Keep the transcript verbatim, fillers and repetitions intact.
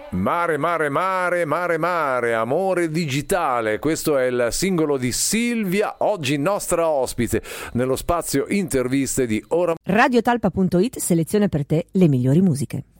Mare, mare, mare, mare, mare, amore digitale. Questo è il singolo di Silvia, oggi nostra ospite nello spazio interviste di Ora. radiotalpa punto it seleziona per te le migliori musiche.